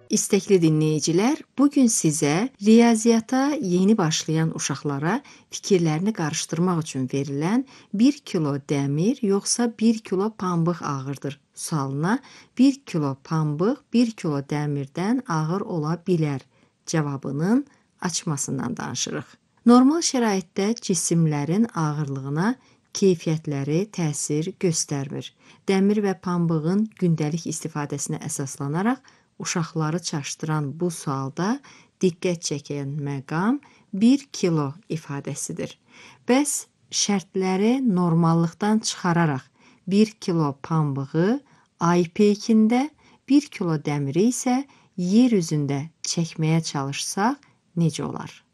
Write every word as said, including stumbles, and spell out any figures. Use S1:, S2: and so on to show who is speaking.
S1: İstəkli dinləyicilər, bugün sizə riyaziyyata yeni başlayan uşaqlara fikirlərini qarışdırmaq üçün verilən bir kilo dəmir yoxsa bir kilo pambıq ağırdır sualına bir kilo pambıq bir kilo dəmirdən ağır ola bilər cavabının açmasından danışırıq. Normal şəraitdə cisimlərin ağırlığına keyfiyyətləri təsir göstərmir. Dəmir və pambığın gündəlik istifadəsinə əsaslanaraq uşaqları çaşdıran bu sualda diqqət çəkən məqam bir kilo ifadəsidir. Bəs şərtləri normallıqdan çıxararaq bir kilo pambığı ay peykində, bir kilo dəmiri isə yer üzündə çəkməyə çalışsaq necə olar?